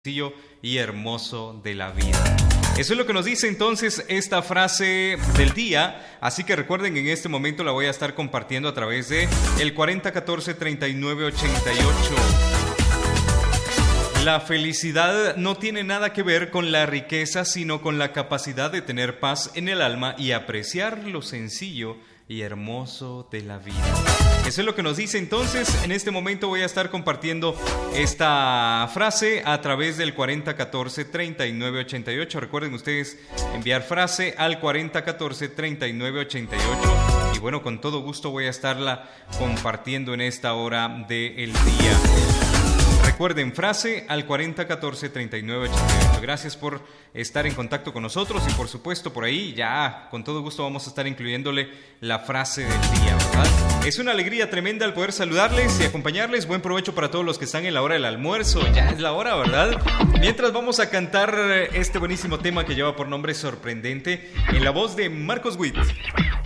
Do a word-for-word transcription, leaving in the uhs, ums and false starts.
sencillo y hermoso de la vida. Eso es lo que nos dice entonces esta frase del día, así que recuerden que en este momento la voy a estar compartiendo a través de el cuarenta catorce treinta y nueve ochenta y ocho. La felicidad no tiene nada que ver con la riqueza, sino con la capacidad de tener paz en el alma y apreciar lo sencillo y hermoso de la vida. Eso es lo que nos dice entonces. En este momento voy a estar compartiendo esta frase a través del cuarenta catorce treinta y nueve ochenta y ocho. Recuerden ustedes enviar frase al cuarenta catorce treinta y nueve ochenta y ocho. Y bueno, con todo gusto voy a estarla compartiendo en esta hora del día. Recuerden, frase al cuarenta catorce treinta y nueve ochenta y ocho. Gracias por estar en contacto con nosotros y por supuesto por ahí ya con todo gusto vamos a estar incluyéndole la frase del día, ¿verdad? Es una alegría tremenda el poder saludarles y acompañarles. Buen provecho para todos los que están en la hora del almuerzo. Ya es la hora, ¿verdad? Mientras vamos a cantar este buenísimo tema que lleva por nombre Sorprendente en la voz de Marcos Witt.